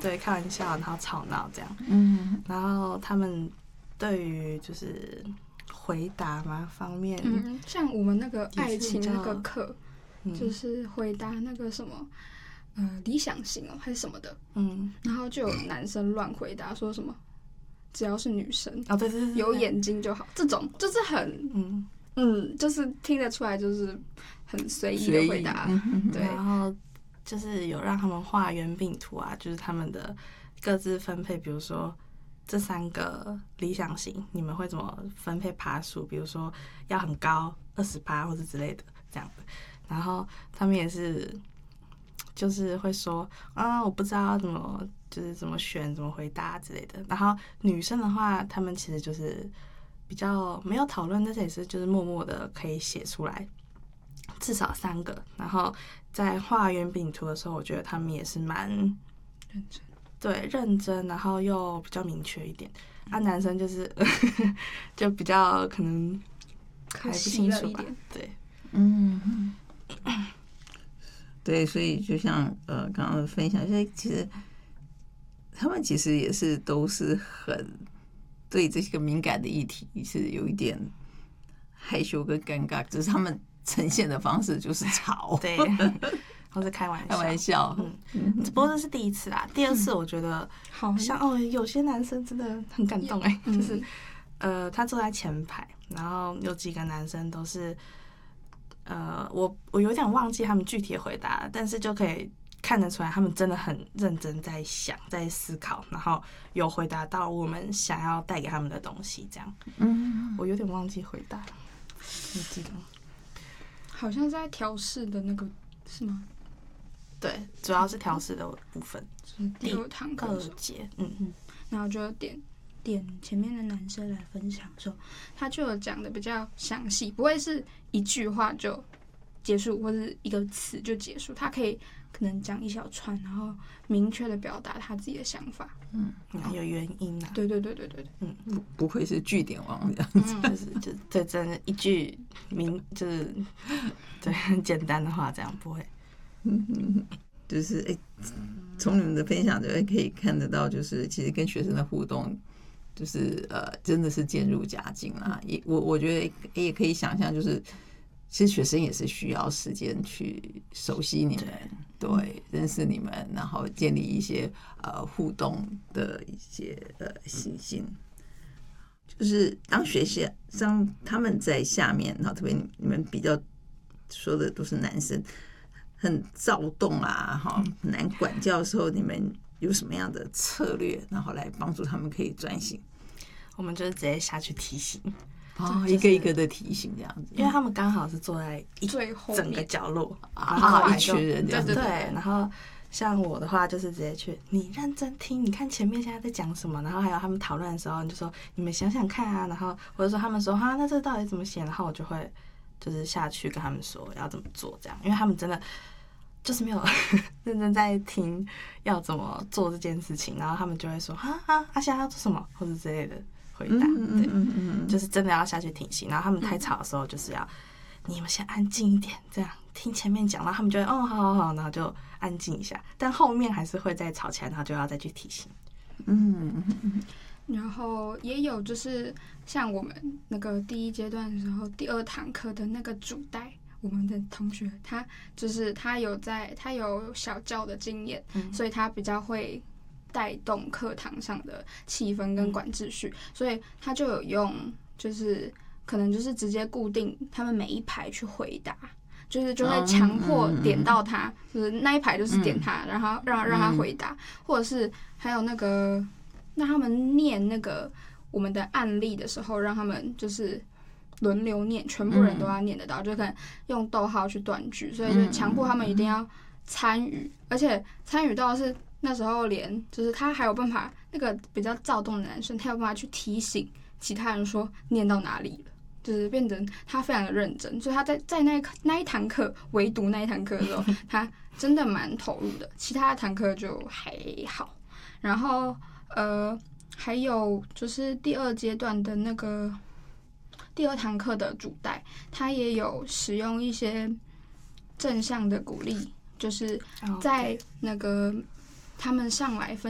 对，开玩笑，然后吵闹这样。然后他们对于就是回答嘛方面， 像我们那个爱情那个课，就是回答那个什么理想型哦还是什么的，然后就有男生乱回答说什么只要是女生对， 有眼睛就好，这种就是很就是听得出来就是很随意的回答，对， 然后就是有让他们画圆饼图啊，就是他们的各自分配，比如说这3个理想型，你们会怎么分配爬数？比如说要很高20%或者之类的这样的。然后他们也是就是会说我不知道怎么就是怎么选怎么回答之类的。然后女生的话，他们其实就是比较没有讨论，但是也是就是默默的可以写出来至少3个。然后在画圆饼图的时候，我觉得他们也是蛮认真， 对，认真，然后又比较明确一点。男生就是就比较可能还不清楚吧，对， 对，所以就像刚刚分享，所以其实他们其实也是都是很对这个敏感的议题是有一点害羞跟尴尬，只是他们呈现的方式就是吵， 对，或是开玩笑， 不过这是第一次啦，第2次我觉得像有些男生真的很感动就是他坐在前排，然后有几个男生都是我有点忘记他们具体的回答了，但是就可以看得出来他们真的很认真在想在思考，然后有回答到我们想要带给他们的东西这样。我有点忘记回答，你记得吗？ 好像在调试的那个是吗？ 对，主要是调试的部分， 第2堂课 2节， 然后就点前面的男生来分享的时候，他就有讲的比较详细，不会是一句话就结束，或是一个词就结束，他可以可能讲一小串，然后明确的表达他自己的想法， 有原因啊， 对， 不愧是句点王这样子，就是对，真的一句就是对很简单的话，这样不会。 就是从你们的分享就可以看得到，就是其实跟学生的互动，就是真的是渐入佳境啦。我觉得也可以想象，就是其实学生也是需要时间去熟悉你们，对，认识你们，然后建立一些互动的一些信心。就是当学习当他们在下面，然后特别你们比较说的都是男生。很躁动啊，很难管教的时候，你们有什么样的策略，然后来帮助他们可以专心？ 我们就是直接下去提醒， 一个一个的提醒这样子， 因为他们刚好是坐在整个角落，然后一群人这样子， 对，然后像我的话就是直接去，你认真听，你看前面现在在讲什么，然后还有他们讨论的时候，你就说你们想想看啊，然后或者说他们说那这到底怎么写，然后我就会就是下去跟他们说要怎么做这样，因为他们真的就是没有认真在听要怎么做这件事情，然后他们就会说现在要做什么或者之类的回答，对，就是真的要下去听醒，然后他们太吵的时候就是要你们先安静一点，这样听前面讲，然后他们就会好，然后就安静一下，但后面还是会再吵起来，然后就要再去提醒。 然后也有就是像我们那个第1阶段的时候，第2堂课的那个主带。我们的同学他有小教的经验，所以他比较会带动课堂上的气氛跟管秩序，所以他就有用就是可能就是直接固定他们每一排去回答，就会强迫点到他，就是那一排就是点他，然后让他回答，或者是还有那个让他们念那个我们的案例的时候，让他们就是轮流念，全部人都要念得到，就可能用逗号去断句，所以就强迫他们一定要参与，而且参与到是那时候连就是他还有办法，那个比较躁动的男生，他有办法去提醒其他人说念到哪里了，就是变成他非常的认真，所以他在那一堂课，唯独那一堂课的时候，他真的蛮投入的，其他堂课就还好。然后还有就是第2阶段的那个。第2堂课的主带，他也有使用一些正向的鼓励，就是在那个他们上来分